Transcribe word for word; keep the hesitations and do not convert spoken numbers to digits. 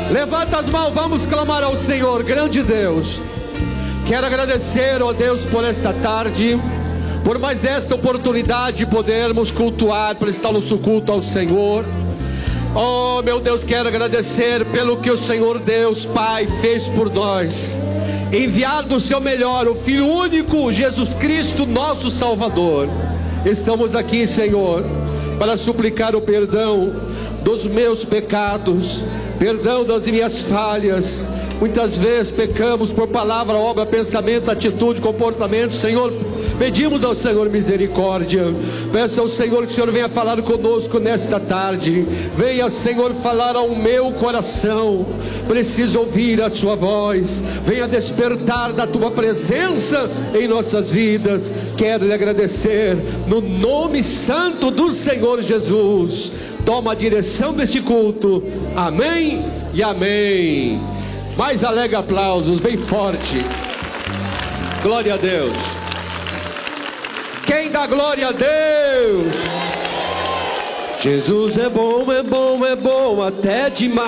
Levanta as mãos, vamos clamar ao Senhor. Grande Deus, quero agradecer, ó Deus, por esta tarde, por mais esta oportunidade de podermos cultuar, prestar nosso culto ao Senhor. Oh meu Deus, quero agradecer pelo que o Senhor Deus Pai fez por nós, enviar do seu melhor, o Filho único, Jesus Cristo, nosso Salvador. Estamos aqui, Senhor, para suplicar o perdão dos meus pecados, perdão das minhas falhas. Muitas vezes pecamos por palavra, obra, pensamento, atitude, comportamento. Senhor, pedimos ao Senhor misericórdia. Peça ao Senhor que o Senhor venha falar conosco nesta tarde. Venha, Senhor, falar ao meu coração. Preciso ouvir a sua voz. Venha despertar da tua presença em nossas vidas. Quero lhe agradecer no nome santo do Senhor Jesus. Toma a direção deste culto. Amém e amém. Mais alegre aplausos, bem forte. Glória a Deus. Quem dá glória a Deus? Jesus é bom, é bom, é bom até demais.